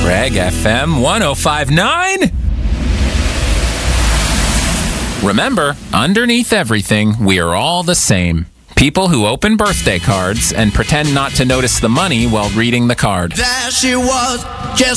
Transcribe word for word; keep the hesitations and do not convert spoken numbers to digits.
Reg F M one oh five point nine. Remember, underneath everything, we are all the same. People who open birthday cards and pretend not to notice the money while reading the card. There she was, just